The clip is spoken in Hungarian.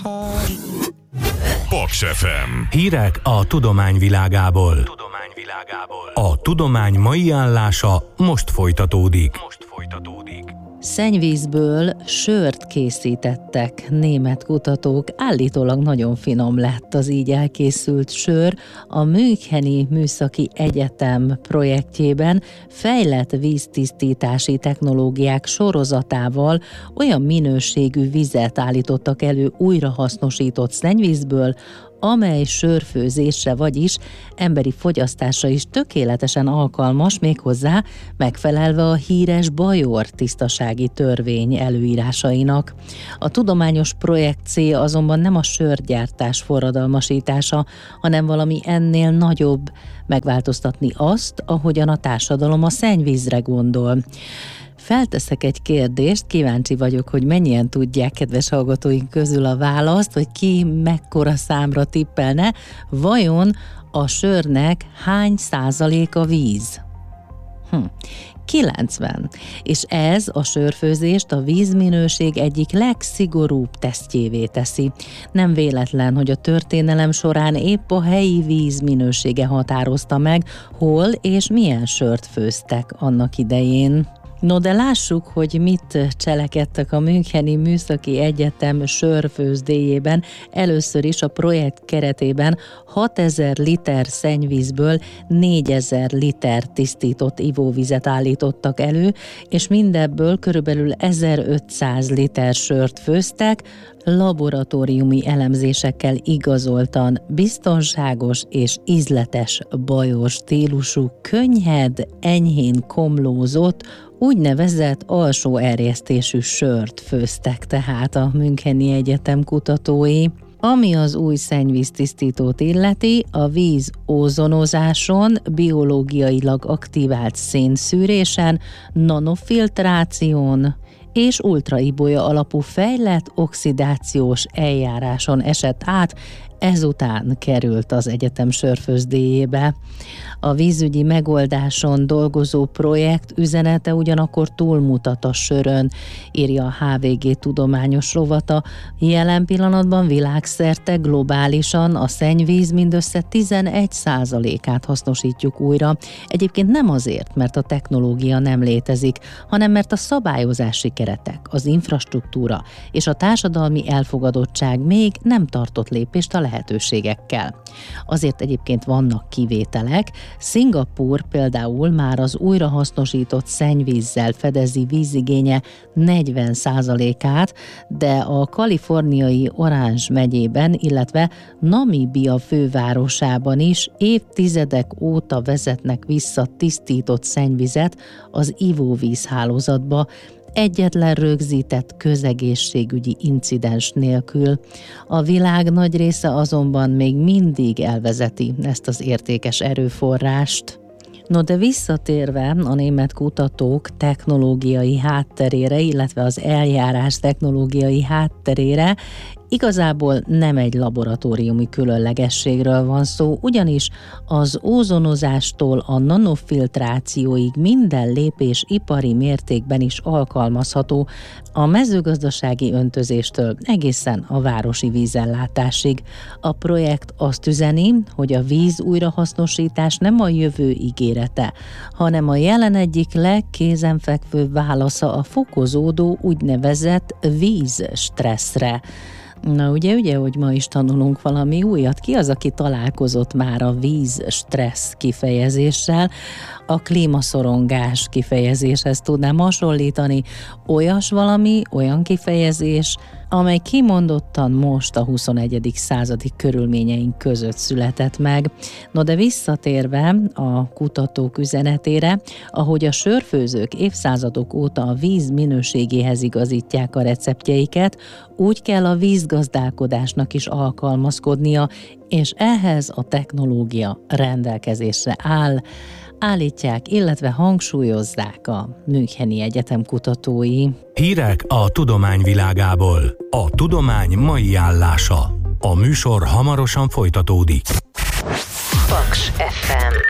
Paks FM. Hírek a tudomány világából. A tudomány mai állása most folytatódik. Szennyvízből sört készítettek német kutatók, állítólag nagyon finom lett az így elkészült sör. A Müncheni Műszaki Egyetem projektjében fejlett víztisztítási technológiák sorozatával olyan minőségű vizet állítottak elő újrahasznosított szennyvízből, amely sörfőzésre, vagyis emberi fogyasztásra is tökéletesen alkalmas, méghozzá megfelelve a híres Bajor tisztasági törvény előírásainak. A tudományos projekt célja azonban nem a sörgyártás forradalmasítása, hanem valami ennél nagyobb, megváltoztatni azt, ahogyan a társadalom a szennyvízre gondol. Felteszek egy kérdést, kíváncsi vagyok, hogy mennyien tudják, kedves hallgatóink közül a választ, hogy ki mekkora számra tippelne, vajon a sörnek hány százaléka víz? 90. És ez a sörfőzést a vízminőség egyik legszigorúbb tesztjévé teszi. Nem véletlen, hogy a történelem során épp a helyi víz minősége határozta meg, hol és milyen sört főztek annak idején. No, de lássuk, hogy mit cselekedtek a Müncheni Műszaki Egyetem sörfőzdéjében. Először is a projekt keretében 6000 liter szennyvízből 4000 liter tisztított ivóvizet állítottak elő, és mindebből körülbelül 1500 liter sört főztek, laboratóriumi elemzésekkel igazoltan biztonságos és ízletes bajor stílusú, könnyed, enyhén komlózott, úgynevezett alsó erjesztésű sört főztek tehát a Müncheni Egyetem kutatói. Ami az új szennyvíztisztítót illeti, a víz ózonozáson, biológiailag aktivált szénszűrésen, nanofiltráción és ultraibolya alapú fejlett oxidációs eljáráson esett át, ezután került az egyetem sörfőzdéjébe. A vízügyi megoldáson dolgozó projekt üzenete ugyanakkor túlmutat a sörön, írja a HVG tudományos rovata. Jelen pillanatban világszerte globálisan a szennyvíz mindössze 11%-át hasznosítjuk újra. Egyébként nem azért, mert a technológia nem létezik, hanem mert a szabályozási keretek, az infrastruktúra és a társadalmi elfogadottság még nem tartott lépést a lehetőségekkel. Azért egyébként vannak kivételek. Szingapúr például már az újrahasznosított szennyvízzel fedezi vízigénye 40%-át, de a kaliforniai Orange megyében, illetve Namíbia fővárosában is évtizedek óta vezetnek vissza tisztított szennyvizet az ivóvízhálózatba, egyetlen rögzített közegészségügyi incidens nélkül. A világ nagy része azonban még mindig elvezeti ezt az értékes erőforrást. No, de visszatérve a német kutatók technológiai hátterére, illetve az eljárás technológiai hátterére, igazából nem egy laboratóriumi különlegességről van szó, ugyanis az ózonozástól a nanofiltrációig minden lépés ipari mértékben is alkalmazható, a mezőgazdasági öntözéstől egészen a városi vízellátásig. A projekt azt üzeni, hogy a víz újrahasznosítás nem a jövő ígérete, hanem a jelen egyik legkézenfekvőbb válasza a fokozódó úgynevezett vízstresszre. Na ugye, hogy ma is tanulunk valami újat. Ki az, aki találkozott már a vízstressz kifejezéssel? A klímaszorongás kifejezéshez tudnám hasonlítani. Olyan kifejezés, amely kimondottan most a 21. századi körülményeink között született meg. No, de visszatérve a kutatók üzenetére, ahogy a sörfőzők évszázadok óta a víz minőségéhez igazítják a receptjeiket, úgy kell a vízgazdálkodásnak is alkalmazkodnia, és ehhez a technológia rendelkezésre áll, állítják, illetve hangsúlyozzák a Müncheni Egyetem kutatói. Hírek a tudomány világából. A tudomány mai állása. A műsor hamarosan folytatódik. Paks FM